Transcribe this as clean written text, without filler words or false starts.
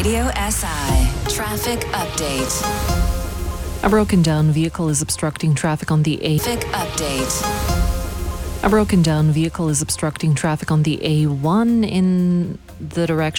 Radio SI Traffic Update. A broken down vehicle is obstructing traffic on the Traffic Update. A broken down vehicle is obstructing traffic on the A1 in the direction